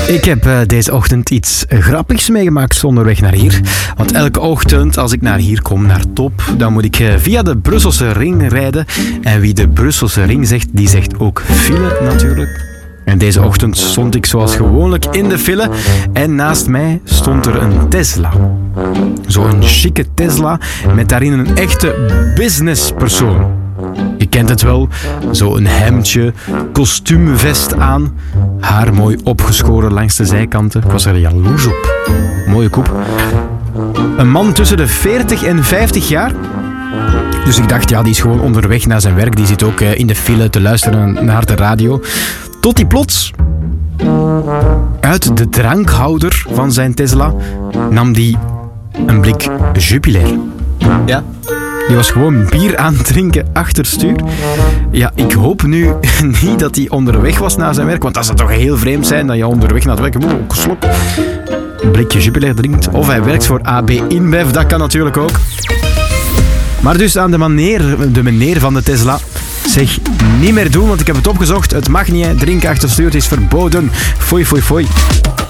Ik heb deze ochtend iets grappigs meegemaakt onderweg naar hier. Want elke ochtend als ik naar hier kom, naar Top, dan moet ik via de Brusselse ring rijden. En wie de Brusselse ring zegt, die zegt ook file natuurlijk. En deze ochtend stond ik zoals gewoonlijk in de file. En naast mij stond er een Tesla. Zo'n chique Tesla met daarin een echte businesspersoon. Je kent het wel, zo'n hemdje, kostuumvest aan, haar mooi opgeschoren langs de zijkanten. Ik was er jaloers op. Mooie koep. Een man tussen de 40 en 50 jaar. Dus ik dacht, ja, die is gewoon onderweg naar zijn werk. Die zit ook in de file te luisteren naar de radio. Tot die plots, uit de drankhouder van zijn Tesla, nam die een blik Jupiler. Ja. Die was gewoon bier aan het drinken achter stuur. Ja, ik hoop nu niet dat hij onderweg was naar zijn werk. Want dat zou toch heel vreemd zijn dat je onderweg naar het werk een slok, een blikje Jupiler drinkt. Of hij werkt voor AB InBev, dat kan natuurlijk ook. Maar dus aan de meneer van de Tesla. Zeg, niet meer doen, want ik heb het opgezocht. Het mag niet, hè. Drinken achter stuur, het is verboden. Foei, foei, foei.